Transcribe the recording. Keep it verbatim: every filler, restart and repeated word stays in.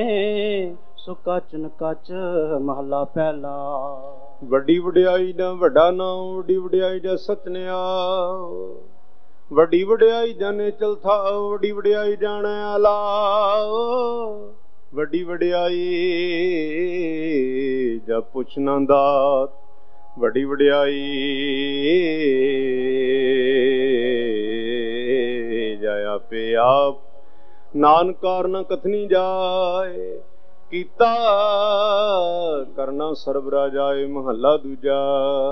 ਸੋ ਕਾਚਨ ਕੱਚ ਮਹਲਾ ਪਹਿਲਾ। ਵੱਡੀ ਵਡਿਆਈ ਦਾ ਵੱਡਾ ਨਾਮ, ਵੱਡੀ ਵਡਿਆਈ ਦਾ ਸਤਨਿਆ, ਵੱਡੀ ਵਡਿਆਈ ਜਾਣੇ ਚਲਥਾ, ਵੱਡੀ ਵਡਿਆਈ ਜਾਣੇ ਆਲਾ, ਵੱਡੀ ਵਡਿਆਈ ਜਾ ਪੁੱਛਣਾ ਦਾਤ, ਵੱਡੀ ਵਡਿਆਈ ਜਾ ਆਪੇ ਆਪ ਨਾਨਕ ਕਾਰਨ ਕਥਨੀ ਜਾਏ, ਕੀਤਾ ਕਰਨਾ ਸਰਬ ਰਾਜਾਏ। ਮਹੱਲਾ ਦੂਜਾ।